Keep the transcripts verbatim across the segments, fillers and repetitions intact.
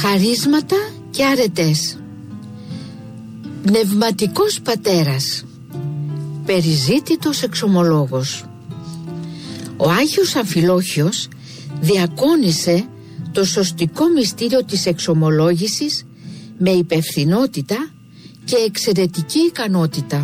Χαρίσματα και αρετές. Πνευματικός πατέρας. Περιζήτητος εξομολόγος. Ο Άγιος Αμφιλόχιος διακόνησε το σωστικό μυστήριο της εξομολόγησης με υπευθυνότητα και εξαιρετική ικανότητα.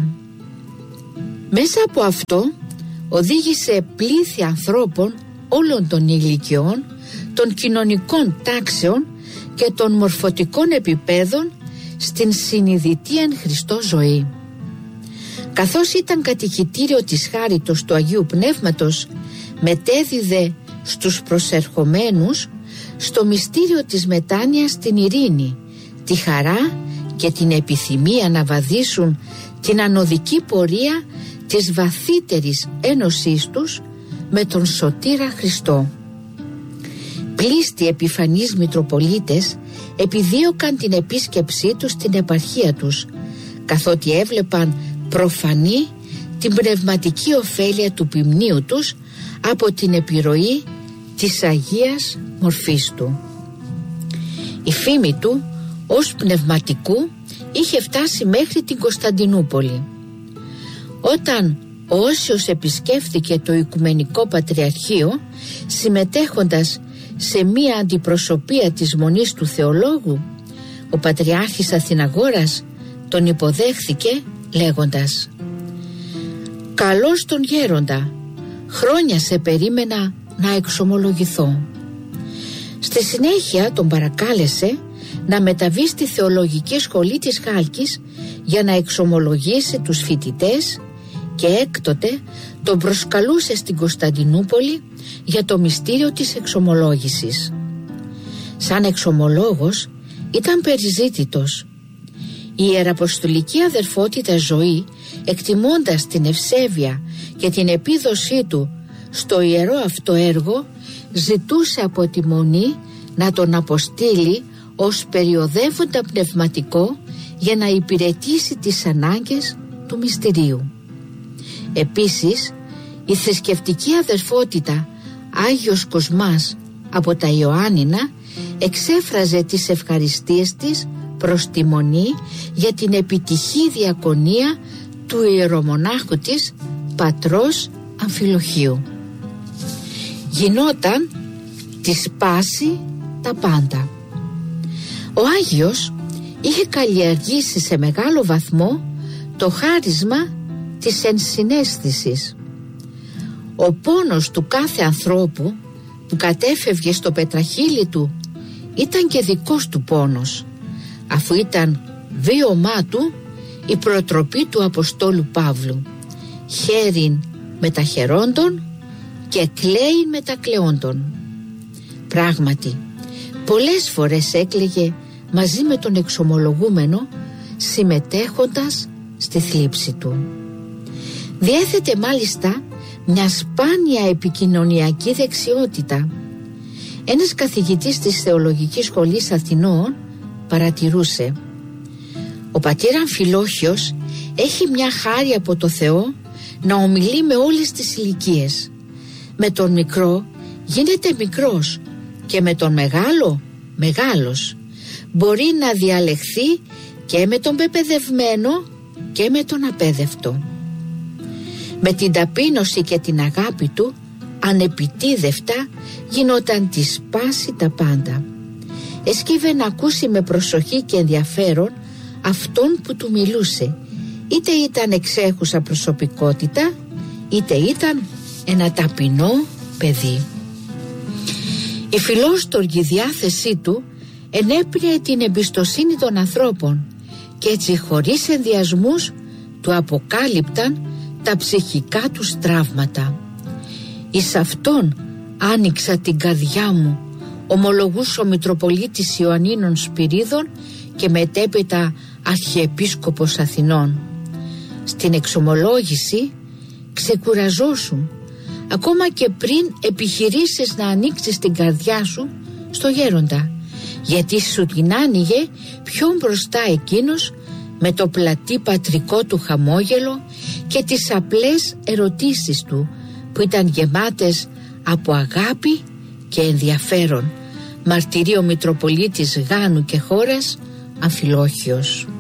Μέσα από αυτό οδήγησε πλήθη ανθρώπων όλων των ηλικιών, των κοινωνικών τάξεων και των μορφωτικών επιπέδων στην συνειδητή εν Χριστώ ζωή. Καθώς ήταν κατοικητήριο της χάριτος του Αγίου Πνεύματος, μετέδιδε στους προσερχομένους στο μυστήριο της μετάνοιας την ειρήνη, τη χαρά και την επιθυμία να βαδίσουν την ανωδική πορεία της βαθύτερης ένωσής τους με τον Σωτήρα Χριστό. Πλήστοι επιφανείς Μητροπολίτες επιδίωκαν την επίσκεψή τους στην επαρχία τους, καθότι έβλεπαν προφανή την πνευματική ωφέλεια του ποιμνίου τους από την επιρροή της Αγίας Μορφής του. Η φήμη του ως πνευματικού είχε φτάσει μέχρι την Κωνσταντινούπολη. Όταν ο Όσιος επισκέφθηκε το Οικουμενικό Πατριαρχείο, συμμετέχοντας σε μία αντιπροσωπεία της Μονής του Θεολόγου, ο Πατριάρχης Αθηναγόρας τον υποδέχθηκε λέγοντας: «Καλώς τον γέροντα, χρόνια σε περίμενα να εξομολογηθώ». Στη συνέχεια τον παρακάλεσε να μεταβεί στη Θεολογική Σχολή της Χάλκης για να εξομολογήσει τους φοιτητές και έκτοτε τον προσκαλούσε στην Κωνσταντινούπολη για το μυστήριο της εξομολόγησης. Σαν εξομολόγος ήταν περιζήτητος. Η ιεραποστολική αδερφότητα ζωή, εκτιμώντας την ευσέβεια και την επίδοσή του στο ιερό αυτό έργο, ζητούσε από τη Μονή να τον αποστείλει ως περιοδεύοντα πνευματικό για να υπηρετήσει τις ανάγκες του μυστηρίου. Επίσης, η θρησκευτική αδερφότητα Άγιος Κοσμάς από τα Ιωάννινα εξέφραζε τις ευχαριστίες της προς τη Μονή για την επιτυχή διακονία του ιερομονάχου της πατρός Αμφιλοχίου. Γινόταν της πάση τα πάντα. Ο Άγιος είχε καλλιεργήσει σε μεγάλο βαθμό το χάρισμα της ενσυναίσθησης. Ο πόνος του κάθε ανθρώπου που κατέφευγε στο πετραχύλι του ήταν και δικός του πόνος, αφού ήταν βίωμά του η προτροπή του Αποστόλου Παύλου: «Χέριν μεταχαιρόντων και κλαίει μετακλαιόντων». Πράγματι, πολλές φορές έκλαιγε μαζί με τον εξομολογούμενο, συμμετέχοντας στη θλίψη του. Διέθετε μάλιστα μια σπάνια επικοινωνιακή δεξιότητα. Ένας καθηγητής της Θεολογικής Σχολής Αθηνών παρατηρούσε: «Ο πατήρ Αμφιλόχιος έχει μια χάρη από το Θεό να ομιλεί με όλες τις ηλικίες. Με τον μικρό γίνεται μικρός και με τον μεγάλο μεγάλος. Μπορεί να διαλεχθεί και με τον πεπαιδευμένο και με τον απέδευτο». Με την ταπείνωση και την αγάπη του, ανεπιτίδευτα γινόταν της πάση τα πάντα. Έσκυβε να ακούσει με προσοχή και ενδιαφέρον αυτόν που του μιλούσε, είτε ήταν εξέχουσα προσωπικότητα, είτε ήταν ένα ταπεινό παιδί. Η φιλόστοργη διάθεσή του ενέπνεε την εμπιστοσύνη των ανθρώπων και έτσι χωρίς ενδιασμούς του αποκάλυπταν τα ψυχικά τους τραύματα. «Εις αυτόν άνοιξα την καρδιά μου», ομολογούσε ο Μητροπολίτης Ιωαννίνων Σπυρίδων και μετέπειτα Αρχιεπίσκοπος Αθηνών. Στην εξομολόγηση ξεκουραζόσουν, ακόμα και πριν επιχειρήσεις να ανοίξεις την καρδιά σου στο γέροντα, γιατί σου την άνοιγε πιο μπροστά εκείνος με το πλατή πατρικό του χαμόγελο και τις απλές ερωτήσεις του που ήταν γεμάτες από αγάπη και ενδιαφέρον, μαρτυρεί ο Μητροπολίτης Γάνου και χώρας Αμφιλόχιος.